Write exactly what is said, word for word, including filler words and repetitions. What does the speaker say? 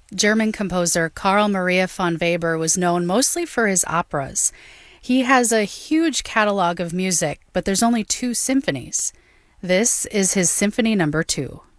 German composer Carl Maria von Weber was known mostly for his operas. He has a huge catalog of music, but there's only two symphonies. This is his Symphony Number Two.